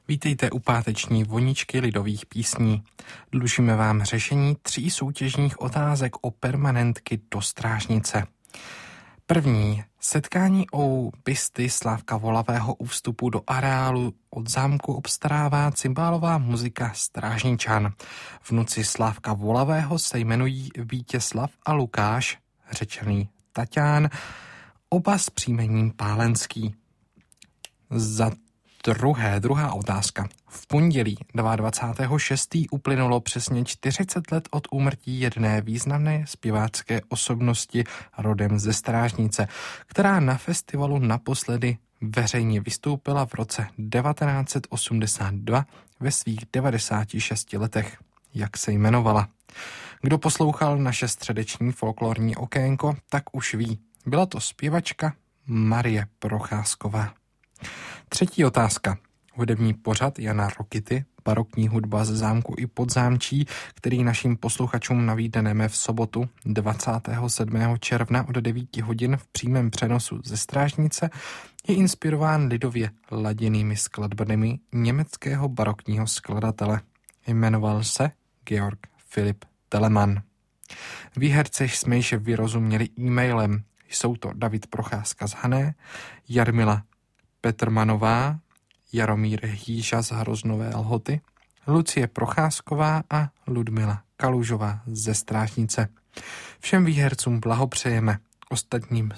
Vítejte u páteční voničky lidových písní. Dlužíme vám řešení 3 soutěžních otázek o permanentky do strážnice. První. Setkání u Pisty Slávka Volavého u vstupu do areálu od zámku obstarává cymbálová muzika Strážničan. Vnuci Slávka Volavého se jmenují Vítězslav a Lukáš, řečený Taťán, oba s příjmením Pálenský. Za druhá otázka. V pondělí 22.6. uplynulo přesně 40 let od úmrtí jedné významné zpěvácké osobnosti rodem ze Strážnice, která na festivalu naposledy veřejně vystoupila v roce 1982 ve svých 96 letech. Jak se jmenovala? Kdo poslouchal naše středeční folklorní okénko, tak už ví. Byla to zpěvačka Marie Procházková. Třetí otázka. Hudební pořad Jana Rokity, barokní hudba ze zámku i podzámčí, který našim posluchačům nabídneme v sobotu 27. června od 9 hodin v přímém přenosu ze Strážnice, je inspirován lidově laděnými skladbami německého barokního skladatele. Jmenoval se Georg Philipp Telemann. Výherce jsme již vyrozuměli e-mailem. Jsou to David Procházka z Hané, Jarmila Petrmanová, Jaromír Hýža z Hroznové Lhoty, Lucie Procházková a Ludmila Kalužová ze Strážnice. Všem výhercům blahopřejeme. Ostatním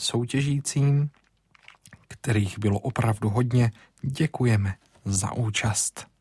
soutěžícím, kterých bylo opravdu hodně, děkujeme za účast.